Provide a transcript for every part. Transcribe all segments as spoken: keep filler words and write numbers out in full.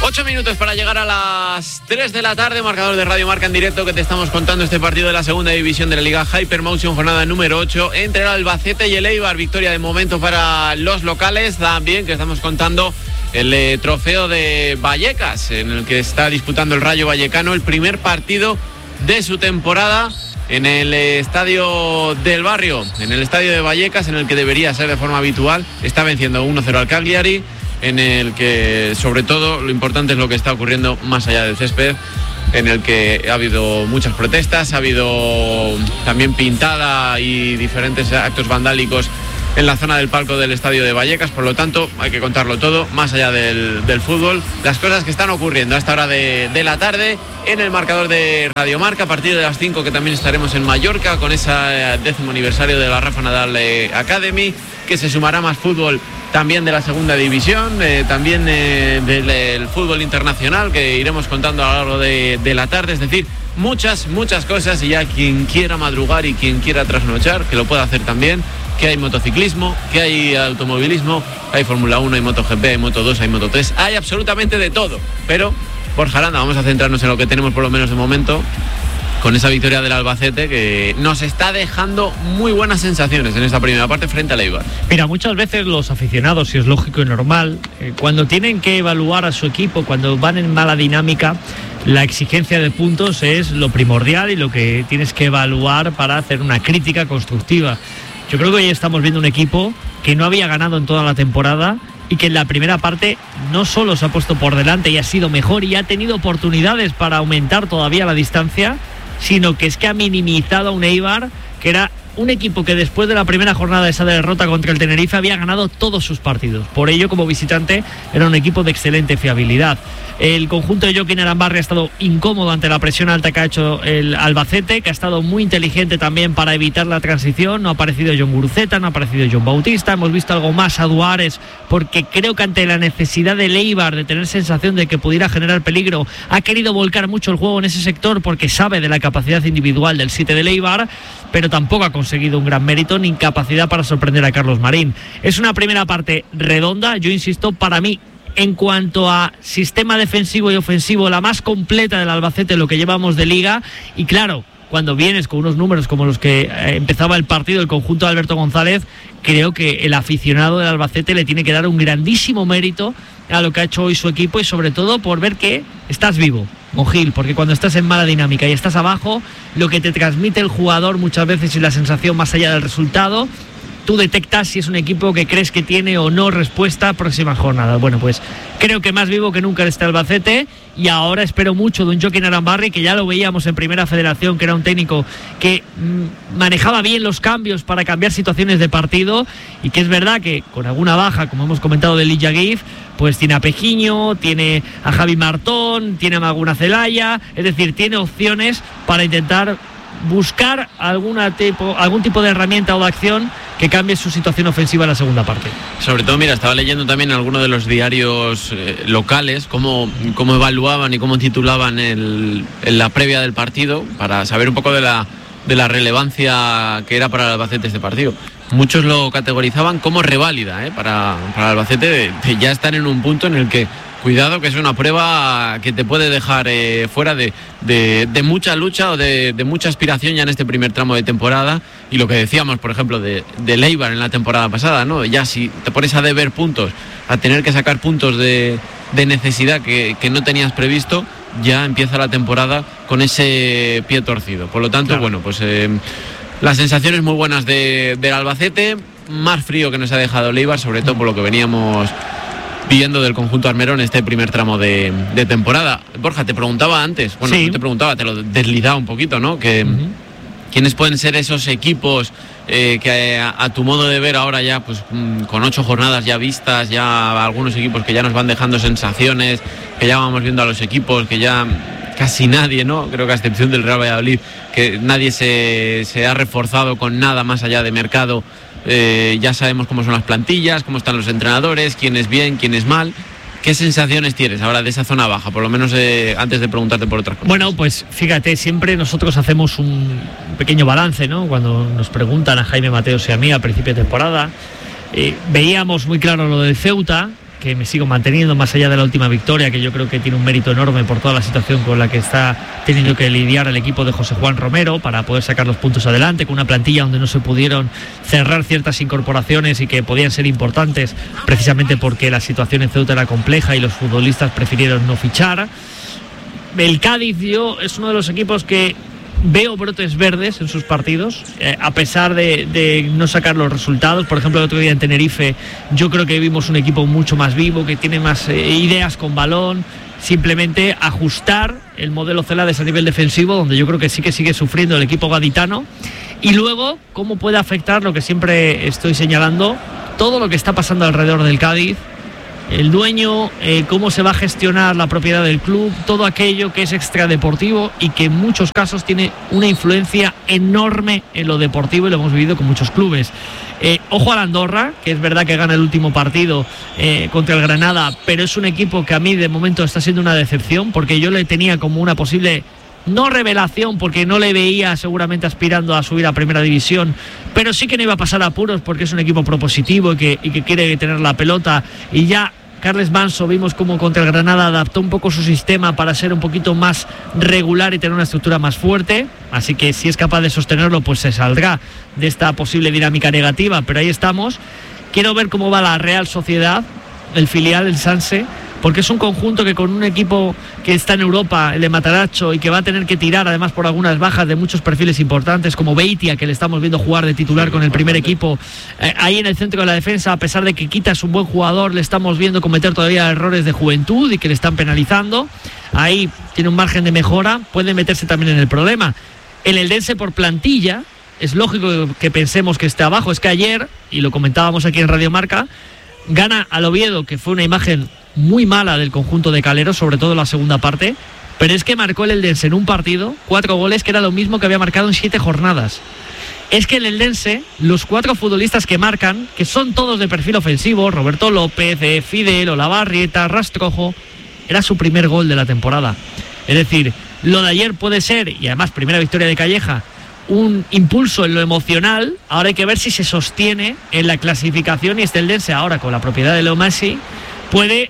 Ocho minutos para llegar a las tres de la tarde, marcador de Radio Marca en directo que te estamos contando este partido de la segunda división de la Liga Hypermotion, jornada número ocho, entre el Albacete y el Eibar. Victoria de momento para los locales, también que estamos contando el eh, trofeo de Vallecas, en el que está disputando el Rayo Vallecano el primer partido de su temporada en el eh, estadio del barrio, en el estadio de Vallecas, en el que debería ser de forma habitual. Está venciendo uno cero al Cagliari, en el que sobre todo lo importante es lo que está ocurriendo más allá del césped, en el que ha habido muchas protestas, ha habido también pintada y diferentes actos vandálicos en la zona del palco del estadio de Vallecas. Por lo tanto, hay que contarlo todo, más allá del, del fútbol, las cosas que están ocurriendo a esta hora de, de la tarde en el marcador de Radio Marca. A partir de las cinco, que también estaremos en Mallorca con ese décimo aniversario de la Rafa Nadal Academy, que se sumará más fútbol también de la segunda división, eh, también eh, del el fútbol internacional, que iremos contando a lo largo de, de la tarde. Es decir, muchas, muchas cosas, y ya quien quiera madrugar y quien quiera trasnochar, que lo pueda hacer también, que hay motociclismo, que hay automovilismo, hay Fórmula uno, hay MotoGP, hay Moto dos, hay Moto tres, hay absolutamente de todo. Pero, Borja Aranda, vamos a centrarnos en lo que tenemos por lo menos de momento, con esa victoria del Albacete que nos está dejando muy buenas sensaciones en esta primera parte frente al Eibar. Mira, muchas veces los aficionados, y es lógico y normal, eh, cuando tienen que evaluar a su equipo, cuando van en mala dinámica, la exigencia de puntos es lo primordial y lo que tienes que evaluar para hacer una crítica constructiva. Yo creo que hoy estamos viendo un equipo que no había ganado en toda la temporada y que en la primera parte no solo se ha puesto por delante y ha sido mejor y ha tenido oportunidades para aumentar todavía la distancia, sino que es que ha minimizado a un Eibar que era un equipo que después de la primera jornada de esa derrota contra el Tenerife había ganado todos sus partidos. Por ello, como visitante, era un equipo de excelente fiabilidad. El conjunto de Joaquín Arambarri ha estado incómodo ante la presión alta que ha hecho el Albacete, que ha estado muy inteligente también para evitar la transición. No ha aparecido John Guruceta, no ha aparecido John Bautista. Hemos visto algo más a Duárez, porque creo que ante la necesidad del Eibar de tener sensación de que pudiera generar peligro, ha querido volcar mucho el juego en ese sector porque sabe de la capacidad individual del siete del Eibar, pero tampoco ha conseguido un gran mérito ni capacidad para sorprender a Carlos Marín. Es una primera parte redonda, yo insisto, para mí, en cuanto a sistema defensivo y ofensivo, la más completa del Albacete, lo que llevamos de liga. Y claro, cuando vienes con unos números como los que eh, empezaba el partido, el conjunto de Alberto González, creo que el aficionado del Albacete le tiene que dar un grandísimo mérito a lo que ha hecho hoy su equipo, y sobre todo por ver que estás vivo, Mongil, porque cuando estás en mala dinámica y estás abajo, lo que te transmite el jugador muchas veces y la sensación más allá del resultado, tú detectas si es un equipo que crees que tiene o no respuesta a próxima jornada. Bueno, pues creo que más vivo que nunca está Albacete, y ahora espero mucho de un Joaquín Arambarri, que ya lo veíamos en Primera Federación, que era un técnico que mmm, manejaba bien los cambios para cambiar situaciones de partido, y que es verdad que con alguna baja, como hemos comentado, de Lilla Gif, pues tiene a Pejiño, tiene a Javi Martón, tiene a Maguna Celaya, es decir, tiene opciones para intentar buscar alguna tipo, algún tipo de herramienta o de acción que cambie su situación ofensiva en la segunda parte. Sobre todo, mira, estaba leyendo también en algunos de los diarios eh, locales cómo, cómo evaluaban y cómo titulaban el, en la previa del partido, para saber un poco de la, de la relevancia que era para el Albacete este partido. Muchos lo categorizaban como reválida, ¿eh? para, para el Albacete, de, de ya están en un punto en el que, cuidado, que es una prueba que te puede dejar eh, fuera de, de, de mucha lucha o de, de mucha aspiración ya en este primer tramo de temporada. Y lo que decíamos, por ejemplo, de, de Eibar en la temporada pasada, ¿no? Ya si te pones a deber puntos, a tener que sacar puntos de, de necesidad que, que no tenías previsto, ya empieza la temporada con ese pie torcido. Por lo tanto, claro. bueno, pues eh, las sensaciones muy buenas de, del Albacete, más frío que nos ha dejado el Eibar, sobre todo por lo que veníamos viendo del conjunto armero en este primer tramo de, de temporada. Borja, te preguntaba antes, bueno, sí. no te preguntaba, te lo deslizaba un poquito, ¿no? Que uh-huh. ¿quiénes pueden ser esos equipos eh, que a, a tu modo de ver ahora ya, pues con ocho jornadas ya vistas, ya algunos equipos que ya nos van dejando sensaciones, que ya vamos viendo a los equipos, que ya casi nadie, ¿no? Creo que a excepción del Real Valladolid, que nadie se, se ha reforzado con nada más allá de mercado. Eh, ya sabemos cómo son las plantillas, cómo están los entrenadores, quién es bien, quién es mal. ¿Qué sensaciones tienes ahora de esa zona baja? Por lo menos eh, antes de preguntarte por otras cosas. Bueno, pues fíjate, siempre nosotros hacemos un pequeño balance, ¿no? Cuando nos preguntan a Jaime Mateos y a mí a principio de temporada, eh, veíamos muy claro lo del Ceuta, que me sigo manteniendo más allá de la última victoria, que yo creo que tiene un mérito enorme por toda la situación con la que está teniendo que lidiar el equipo de José Juan Romero para poder sacar los puntos adelante, con una plantilla donde no se pudieron cerrar ciertas incorporaciones y que podían ser importantes precisamente porque la situación en Ceuta era compleja y los futbolistas prefirieron no fichar. El Cádiz, yo, es uno de los equipos que veo brotes verdes en sus partidos, eh, a pesar de, de no sacar los resultados. Por ejemplo, el otro día en Tenerife yo creo que vimos un equipo mucho más vivo, que tiene más eh, ideas con balón. Simplemente ajustar el modelo Celades a nivel defensivo, donde yo creo que sí que sigue sufriendo el equipo gaditano. Y luego, cómo puede afectar lo que siempre estoy señalando, todo lo que está pasando alrededor del Cádiz, el dueño, eh, cómo se va a gestionar la propiedad del club, todo aquello que es extradeportivo y que en muchos casos tiene una influencia enorme en lo deportivo, y lo hemos vivido con muchos clubes. Eh, ojo a la Andorra, que es verdad que gana el último partido eh, contra el Granada, pero es un equipo que a mí de momento está siendo una decepción, porque yo le tenía como una posible, no revelación, porque no le veía seguramente aspirando a subir a primera división, pero sí que no iba a pasar apuros porque es un equipo propositivo y que, y que quiere tener la pelota. Y ya Carles Manso, vimos como contra el Granada adaptó un poco su sistema para ser un poquito más regular y tener una estructura más fuerte, así que si es capaz de sostenerlo, pues se saldrá de esta posible dinámica negativa, pero ahí estamos. Quiero ver cómo va la Real Sociedad, el filial, el Sanse, porque es un conjunto que con un equipo que está en Europa, el de Mataracho, y que va a tener que tirar además por algunas bajas de muchos perfiles importantes, como Beitia, que le estamos viendo jugar de titular con el primer equipo, eh, ahí en el centro de la defensa, a pesar de que Quita es un buen jugador, le estamos viendo cometer todavía errores de juventud y que le están penalizando. Ahí tiene un margen de mejora, puede meterse también en el problema. El Eldense, por plantilla, es lógico que pensemos que esté abajo. Es que ayer, y lo comentábamos aquí en Radio Marca, gana al Oviedo, que fue una imagen muy mala del conjunto de Calero, sobre todo en la segunda parte, pero es que marcó el Eldense en un partido cuatro goles, que era lo mismo que había marcado en siete jornadas. Es que el Eldense, los cuatro futbolistas que marcan, que son todos de perfil ofensivo, Roberto López, eh, Fidel, Olavarrieta, Rastrojo, era su primer gol de la temporada. Es decir, lo de ayer puede ser, y además primera victoria de Calleja, un impulso en lo emocional. Ahora hay que ver si se sostiene en la clasificación, y este Eldense ahora con la propiedad de Leo Messi puede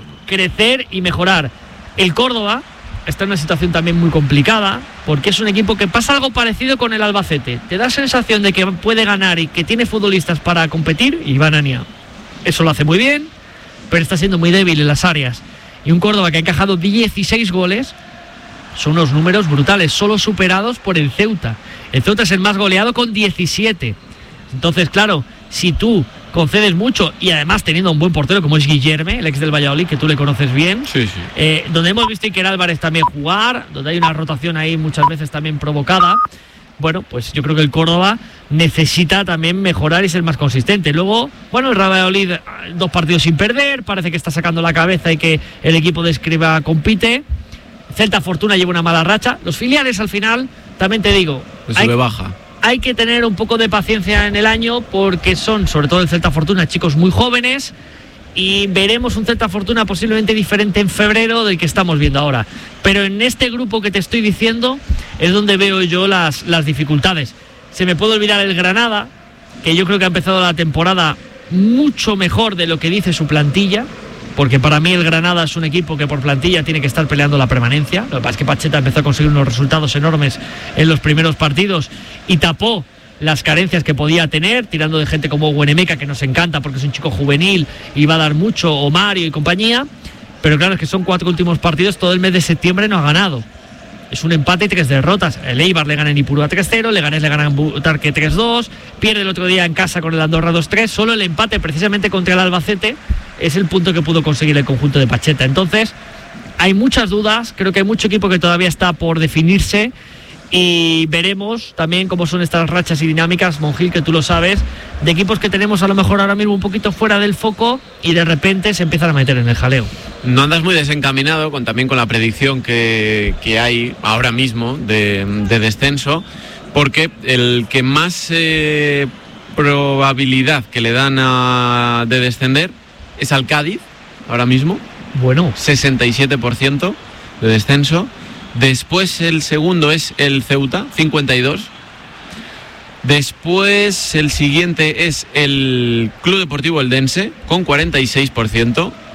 crecer y mejorar. El Córdoba está en una situación también muy complicada, porque es un equipo que pasa algo parecido con el Albacete. Te da sensación de que puede ganar y que tiene futbolistas para competir, y Iván Ania eso lo hace muy bien, pero está siendo muy débil en las áreas. Y un Córdoba que ha encajado dieciséis goles, son unos números brutales, solo superados por el Ceuta. El Ceuta es el más goleado con diecisiete. Entonces, claro, si tú concedes mucho, y además teniendo un buen portero como es Guillerme, el ex del Valladolid, que tú le conoces bien, sí, sí. Eh, donde hemos visto a Iker Álvarez también jugar, donde hay una rotación ahí muchas veces también provocada, bueno, pues yo creo que el Córdoba necesita también mejorar y ser más consistente. Luego, bueno, el Valladolid, dos partidos sin perder, parece que está sacando la cabeza y que el equipo de Escriba compite. Celta Fortuna lleva una mala racha. Los filiales, al final, también te digo, hay, sube baja. Hay que tener un poco de paciencia en el año, porque son, sobre todo el Celta Fortuna, chicos muy jóvenes, y veremos un Celta Fortuna posiblemente diferente en febrero del que estamos viendo ahora. Pero en este grupo que te estoy diciendo es donde veo yo las, las dificultades. Se me puede olvidar el Granada, que yo creo que ha empezado la temporada mucho mejor de lo que dice su plantilla, porque para mí el Granada es un equipo que por plantilla tiene que estar peleando la permanencia. Lo que pasa es que Pacheta empezó a conseguir unos resultados enormes en los primeros partidos y tapó las carencias que podía tener, tirando de gente como Huenemeca, que nos encanta porque es un chico juvenil y va a dar mucho, o Mario y compañía. Pero claro, es que son cuatro últimos partidos, todo el mes de septiembre no ha ganado. Es un empate y tres derrotas. El Eibar le gana en Ipurúa tres cero, Leganés le gana en Butarque tres dos, pierde el otro día en casa con el Andorra dos tres. Solo el empate precisamente contra el Albacete es el punto que pudo conseguir el conjunto de Pacheta. Entonces, hay muchas dudas, creo que hay mucho equipo que todavía está por definirse, y veremos también cómo son estas rachas y dinámicas, Monjil, que tú lo sabes, de equipos que tenemos a lo mejor ahora mismo un poquito fuera del foco y de repente se empiezan a meter en el jaleo. No andas muy desencaminado con también con la predicción que, que hay ahora mismo de, de descenso, porque el que más eh, probabilidad que le dan a, de descender es al Cádiz, ahora mismo. Bueno. sesenta y siete por ciento de descenso. Después el segundo es el Ceuta, cincuenta y dos. Después el siguiente es el Club Deportivo Eldense, con cuarenta y seis por ciento.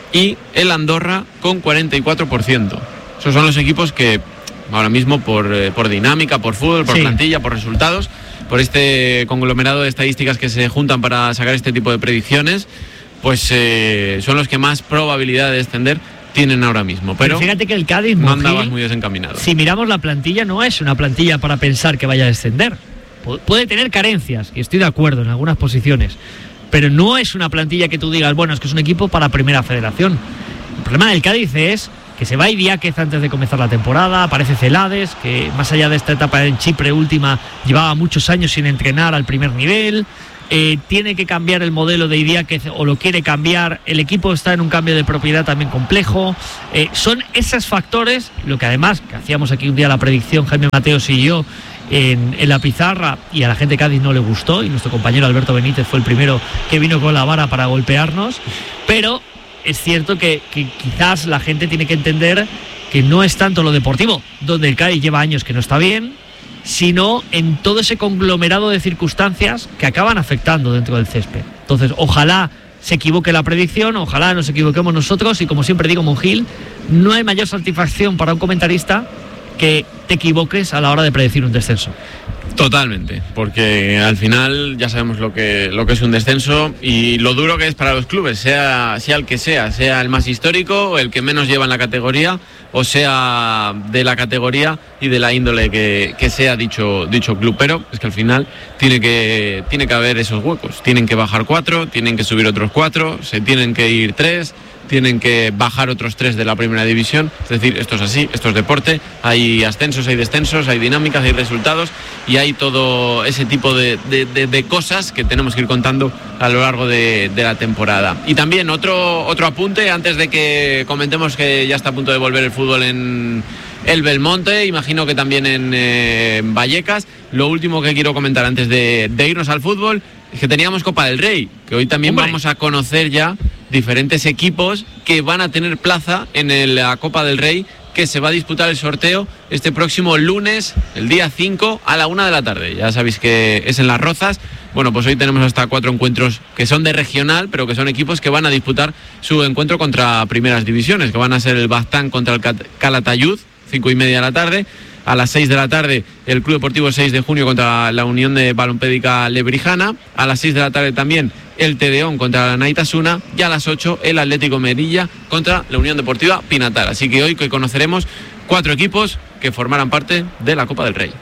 y el Andorra con cuarenta y cuatro por ciento. Esos son los equipos que ahora mismo por, eh, por dinámica, por fútbol, por sí. plantilla, por resultados, por este conglomerado de estadísticas que se juntan para sacar este tipo de predicciones, pues eh, son los que más probabilidad de descender tienen ahora mismo. Pero, pero fíjate que el Cádiz no andabas muy desencaminado. Si miramos la plantilla, no es una plantilla para pensar que vaya a descender. Puede tener carencias, y estoy de acuerdo en algunas posiciones, pero no es una plantilla que tú digas, bueno, es que es un equipo para Primera Federación. El problema del Cádiz es que se va Idiáquez antes de comenzar la temporada, aparece Celades, que más allá de esta etapa en Chipre última, llevaba muchos años sin entrenar al primer nivel. Eh, tiene que cambiar el modelo de Idiáquez o lo quiere cambiar, el equipo está en un cambio de propiedad también complejo. Eh, son esos factores, lo que además, que hacíamos aquí un día la predicción Jaime Mateos y yo en, en la pizarra, y a la gente de Cádiz no le gustó, y nuestro compañero Alberto Benítez fue el primero que vino con la vara para golpearnos, pero es cierto que, que quizás la gente tiene que entender que no es tanto lo deportivo, donde el Cádiz lleva años que no está bien, sino en todo ese conglomerado de circunstancias que acaban afectando dentro del césped. Entonces, ojalá se equivoque la predicción, ojalá nos equivoquemos nosotros, y como siempre digo, Monjil, no hay mayor satisfacción para un comentarista que te equivoques a la hora de predecir un descenso. Totalmente, porque al final ya sabemos lo que, lo que es un descenso y lo duro que es para los clubes, sea, sea el que sea, sea el más histórico, el que menos lleva en la categoría, o sea de la categoría y de la índole que, que sea dicho, dicho club. Pero es que al final tiene que, tiene que haber esos huecos, tienen que bajar cuatro, tienen que subir otros cuatro, se tienen que ir tres, tienen que bajar otros tres de la primera división. Es decir, esto es así, esto es deporte, hay ascensos, hay descensos, hay dinámicas, hay resultados, y hay todo ese tipo de, de, de, de cosas que tenemos que ir contando a lo largo de, de la temporada. Y también otro, otro apunte, antes de que comentemos que ya está a punto de volver el fútbol en el Belmonte, imagino que también en eh, Vallecas. Lo último que quiero comentar antes de, de irnos al fútbol es que teníamos Copa del Rey, que hoy también Hombre. vamos a conocer ya diferentes equipos que van a tener plaza en el, la Copa del Rey, que se va a disputar el sorteo este próximo lunes, el día cinco, a la una de la tarde. Ya sabéis que es en Las Rozas. Bueno, pues hoy tenemos hasta cuatro encuentros que son de regional, pero que son equipos que van a disputar su encuentro contra primeras divisiones, que van a ser el Baztán contra el Calatayud, cinco y media de la tarde. A las seis de la tarde, el Club Deportivo seis de junio contra la Unión de Balompédica Lebrijana. A las seis de la tarde también el Tedeón contra la Naitasuna. Y a las ocho el Atlético Merilla contra la Unión Deportiva Pinatar. Así que hoy que conoceremos cuatro equipos que formarán parte de la Copa del Rey.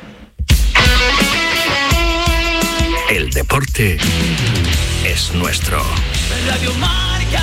El deporte es nuestro. Radio Marca.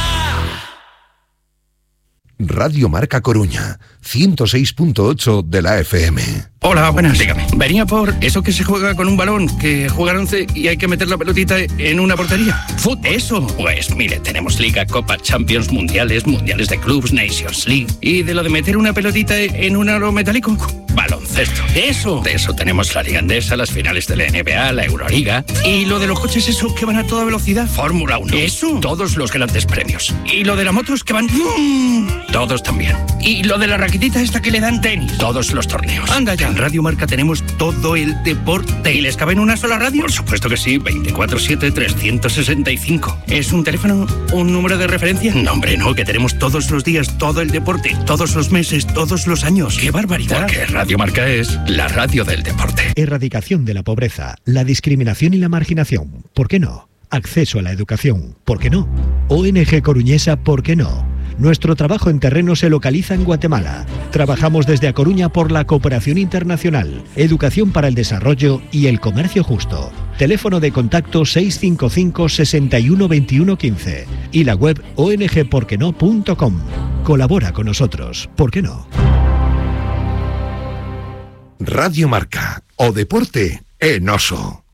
Radio Marca Coruña, ciento seis punto ocho de la F M. Hola, buenas, dígame. Venía por eso que se juega con un balón, que juegan once y hay que meter la pelotita en una portería. ¡Fútbol! Eso. Pues mire, tenemos Liga, Copa, Champions, Mundiales, Mundiales de Clubs, Nations League. ¿Y de lo de meter una pelotita en un aro metálico? Baloncesto. Eso. De eso tenemos la Liga Endesa, las finales de la N B A, la Euroliga. ¿Y lo de los coches esos que van a toda velocidad? Fórmula uno. Eso. Todos los grandes premios. ¿Y lo de las motos que van...? Todos también. ¿Y lo de la raquetita esta que le dan tenis? Todos los torneos. Anda ya. En Radio Marca tenemos todo el deporte. ¿Y les cabe en una sola radio? Por supuesto que sí. veinticuatro siete trescientos sesenta y cinco. ¿Es un teléfono? ¿Un número de referencia? No, hombre, no. Que tenemos todos los días todo el deporte. Todos los meses, todos los años. ¡Qué barbaridad! Porque Radio Marca es la radio del deporte. Erradicación de la pobreza, la discriminación y la marginación. ¿Por qué no? Acceso a la educación. ¿Por qué no? O N G Coruñesa. ¿Por qué no? Nuestro trabajo en terreno se localiza en Guatemala. Trabajamos desde A Coruña por la cooperación internacional, educación para el desarrollo y el comercio justo. Teléfono de contacto seis cinco cinco, seis uno, dos uno uno cinco y la web o n g por qué no punto com. Colabora con nosotros, ¿por qué no? Radio Marca, o deporte en oso.